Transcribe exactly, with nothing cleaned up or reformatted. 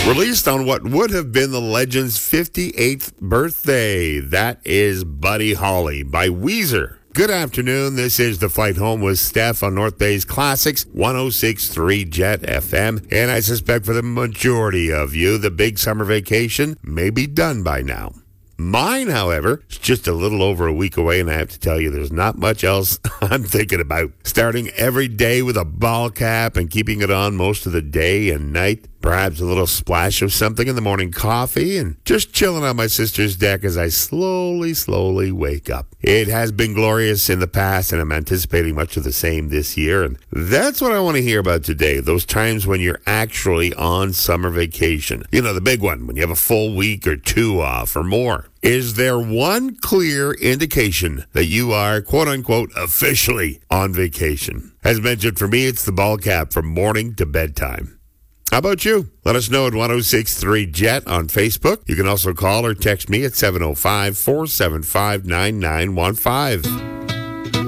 Released on what would have been the legend's fifty-eighth birthday. That is Buddy Holly by Weezer. Good afternoon. This is The Flight Home with Steph on North Bay's Classics, one oh six point three Jet F M. And I suspect for the majority of you, the big summer vacation may be done by now. Mine, however, is just a little over a week away, and I have to tell you, there's not much else I'm thinking about. Starting every day with a ball cap and keeping it on most of the day and night. Perhaps a little splash of something in the morning coffee, and just chilling on my sister's deck as I slowly, slowly wake up. It has been glorious in the past, and I'm anticipating much of the same this year, and that's what I want to hear about today, those times when you're actually on summer vacation. You know, the big one, when you have a full week or two off or more. Is there one clear indication that you are, quote-unquote, officially on vacation? As mentioned, for me, it's the ball cap from morning to bedtime. How about you? Let us know at one oh six point three Jet on Facebook. You can also call or text me at seven oh five, four seven five, nine nine one five.